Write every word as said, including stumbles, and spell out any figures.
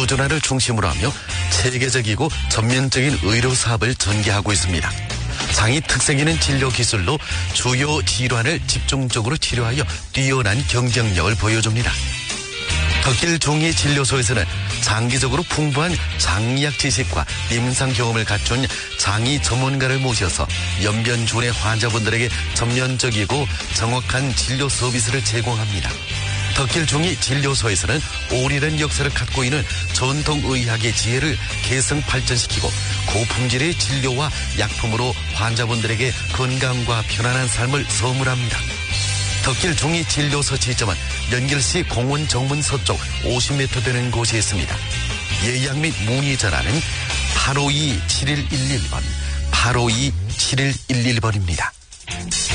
표준화를 중심으로 하며 체계적이고 전면적인 의료 사업을 전개하고 있습니다. 장이 특색 있는 진료 기술로 주요 질환을 집중적으로 치료하여 뛰어난 경쟁력을 보여줍니다. 덕길 중이진료소에서는 장기적으로 풍부한 장의학 지식과 임상 경험을 갖춘 장의 전문가를 모셔서 연변주의 환자분들에게 전면적이고 정확한 진료 서비스를 제공합니다. 덕길 중이진료소에서는 오래된 역사를 갖고 있는 전통의학의 지혜를 개성 발전시키고 고품질의 진료와 약품으로 환자분들에게 건강과 편안한 삶을 선물합니다. 덕길 중이진료소 지점은 연길시 공원 정문 서쪽 오십 미터 되는 곳에 있습니다. 예약 및 문의 전화는 팔오이 칠일일일 번, 팔오이 칠일일일 번입니다.